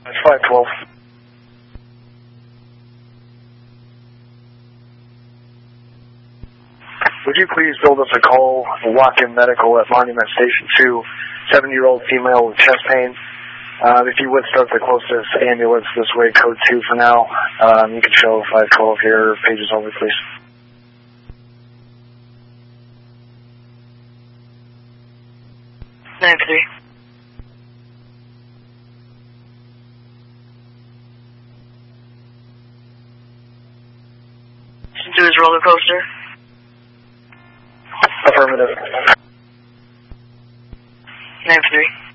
It's 512. Would you please build us a call, walk-in medical at Monument Station 2, 7-year-old female with chest pain. If you would start the closest ambulance this way, code 2 for now. You can show 512 here, pages only, please. Nine 3. Do his roller coaster. Affirmative. 9 3.